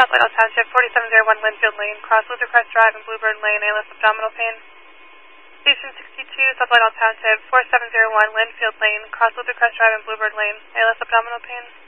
South Whitehall Township, 4701 Linfield Lane, cross Luther Crest Drive and Bluebird Lane, ALS abdominal pain. Station 62, South Whitehall Township, 4701 Linfield Lane, cross Luther Crest Drive and Bluebird Lane, ALS abdominal pain.